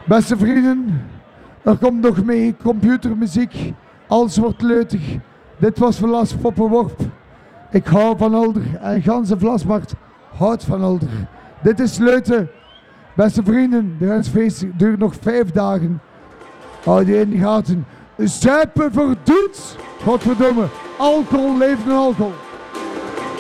Beste vrienden, er komt nog mee computermuziek. Alles wordt leutig. Dit was Velas Poppenworp. Ik hou van Ulder en ganse Vlasbart houdt van Ulder. Dit is Leuten. Beste vrienden, de rensfeest duurt nog 5 dagen. Houd je in de gaten. Zuipen verdoet! Godverdomme, alcohol leeft een alcohol.